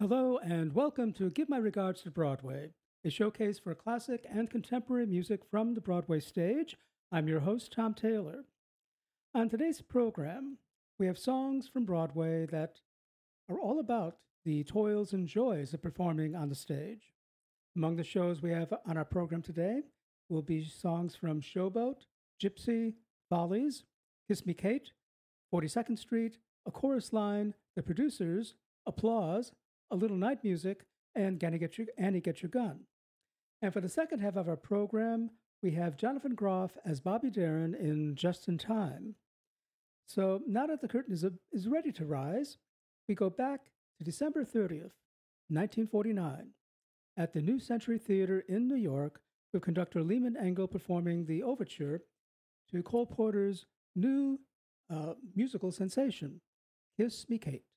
Hello, and welcome to Give My Regards to Broadway, a showcase for classic and contemporary music from the Broadway stage. I'm your host, Tom Taylor. On today's program, we have songs from Broadway that are all about the toils and joys of performing on the stage. Among the shows we have on our program today will be songs from Showboat, Gypsy, Follies, Kiss Me Kate, 42nd Street, A Chorus Line, The Producers, Applause, A Little Night Music, and Annie Get Your Gun. And for the second half of our program, we have Jonathan Groff as Bobby Darin in Just in Time. So now that the curtain is ready to rise, we go back to December 30th, 1949, at the New Century Theater in New York, with conductor Lehman Engel performing the overture to Cole Porter's new musical sensation, Kiss Me Kate.